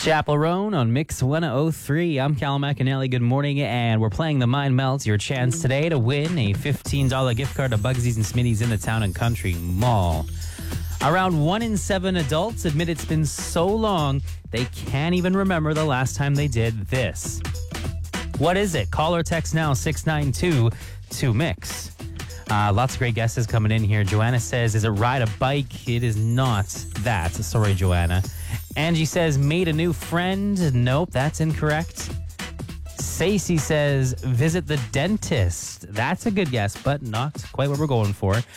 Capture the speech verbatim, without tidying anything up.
Chapel Roan on Mix one oh three. I'm Cal McAnally. Good morning, and we're playing the Mind Melts. Your chance today to win a fifteen dollars gift card to Bugsies and Smitty's in the Town and Country Mall. Around one in seven adults admit it's been so long they can't even remember the last time they did this. What is it? Call or text now, six nine two two mix. Uh, lots of great guesses coming in here. Joanna says, is it ride a bike? It is not that. Sorry, Joanna. Angie says, made a new friend. Nope, that's incorrect. Stacey says, visit the dentist. That's a good guess, but not quite what we're going for.